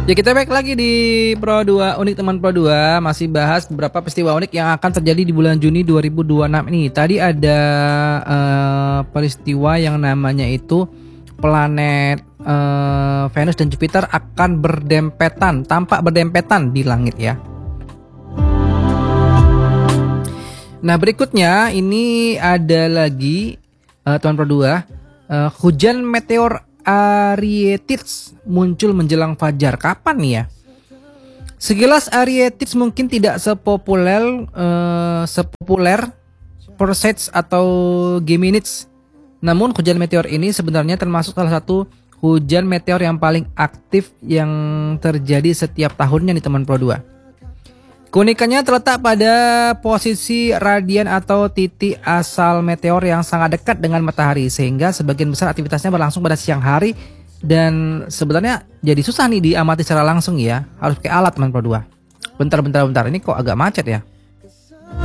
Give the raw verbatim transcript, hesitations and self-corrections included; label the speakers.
Speaker 1: Ya, kita balik lagi di Pro dua Unik Teman Pro dua, masih bahas beberapa peristiwa unik yang akan terjadi di bulan Juni dua ribu dua puluh enam ini. Tadi ada uh, peristiwa yang namanya itu planet uh, Venus dan Jupiter akan berdempetan, tampak berdempetan di langit ya. Nah, berikutnya ini ada lagi uh, Teman Pro dua, uh, hujan meteor Arietids muncul menjelang fajar. Kapan nih ya? Sekilas Arietids mungkin tidak sepopuler uh, sepopuler Perseids atau Geminids. Namun hujan meteor ini sebenarnya termasuk salah satu hujan meteor yang paling aktif yang terjadi setiap tahunnya nih teman Pro dua. Keunikannya terletak pada posisi radian atau titik asal meteor yang sangat dekat dengan matahari, sehingga sebagian besar aktivitasnya berlangsung pada siang hari dan sebenarnya jadi susah nih diamati secara langsung ya, harus pakai alat teman Pro dua. Bentar bentar bentar, ini kok agak macet ya.